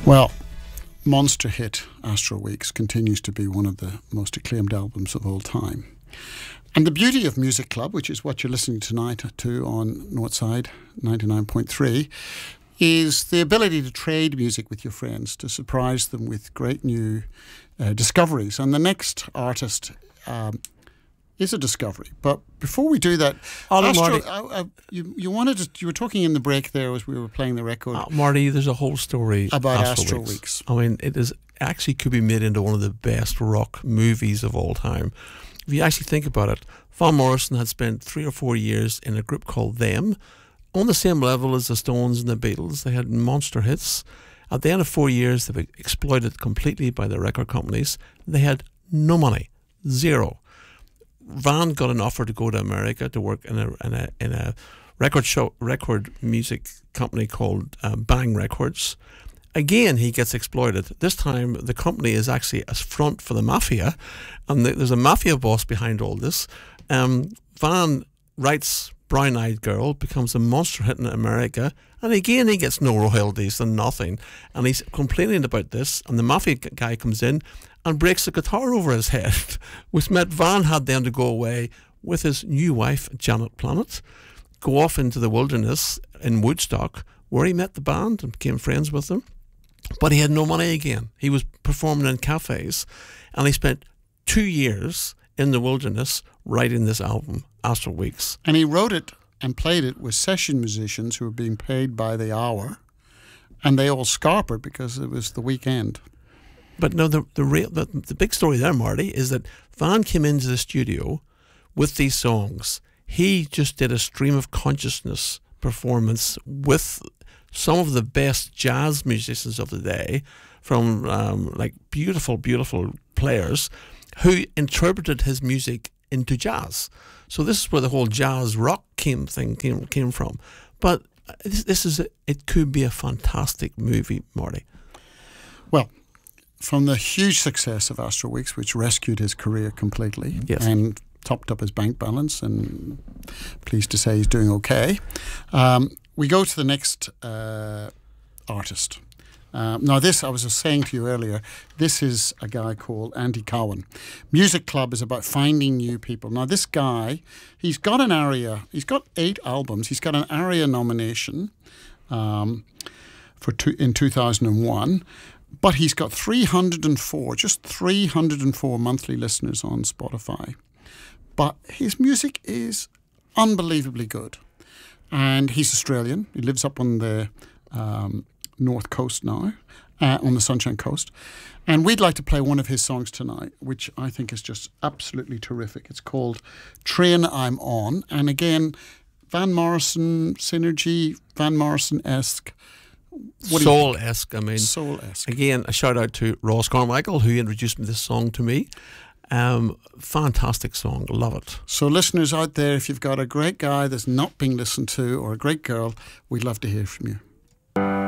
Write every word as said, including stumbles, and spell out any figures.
Well, monster hit Astral Weeks continues to be one of the most acclaimed albums of all time. And the beauty of Music Club, which is what you're listening tonight to on Northside ninety-nine point three, is the ability to trade music with your friends, to surprise them with great new uh, discoveries. And the next artist um, is a discovery. But before we do that, oh, Astro, Marty, uh, uh, you, you wanted to, you were talking in the break there as we were playing the record. uh, Marty, there's a whole story about Astral, Astral Weeks. Weeks. I mean, it is actually could be made into one of the best rock movies of all time. If you actually think about it, Van Morrison had spent three or four years in a group called Them, on the same level as the Stones and the Beatles. They had monster hits. At the end of four years, they were exploited completely by the record companies. They had no money, zero. Van got an offer to go to America to work in a in a in a record show record music company called um, Bang Records. Again, he gets exploited. This time, the company is actually a front for the mafia, and there's a mafia boss behind all this. Um, Van writes Brown Eyed Girl, becomes a monster hit in America, and again he gets no royalties and nothing, and he's complaining about this, and the mafia guy comes in and breaks the guitar over his head, which meant Van had then to go away with his new wife, Janet Planet, go off into the wilderness in Woodstock, where he met the band and became friends with them. But he had no money again. He was performing in cafes, and he spent two years in the wilderness writing this album, Astral Weeks. And he wrote it and played it with session musicians who were being paid by the hour, and they all scarpered because it was the weekend. But no, the the real the, the big story there, Marty, is that Van came into the studio with these songs. He just did a stream of consciousness performance with some of the best jazz musicians of the day, from um, like beautiful, beautiful players who interpreted his music into jazz. So this is where the whole jazz rock came thing came came from. But this, this is a, it could be a fantastic movie, Marty. Well, from the huge success of Astral Weeks, which rescued his career completely, yes, and topped up his bank balance, and pleased to say he's doing okay. Um, we go to the next uh, artist. Um, now this, I was just saying to you earlier, this is a guy called Andy Cowan. Music Club is about finding new people. Now this guy, he's got an ARIA, he's got eight albums, he's got an ARIA nomination um, for two, in two thousand one, but he's got three hundred four, just three hundred four monthly listeners on Spotify. But his music is unbelievably good. And he's Australian. He lives up on the um, North Coast now, uh, on the Sunshine Coast. And we'd like to play one of his songs tonight, which I think is just absolutely terrific. It's called Train I'm On. And again, Van Morrison, synergy, Van Morrison-esque. Soul-esque, I mean. Soul-esque. Again, a shout out to Ross Carmichael, who introduced this song to me. Um, fantastic song, love it. So listeners out there, if you've got a great guy that's not being listened to, or a great girl, we'd love to hear from you.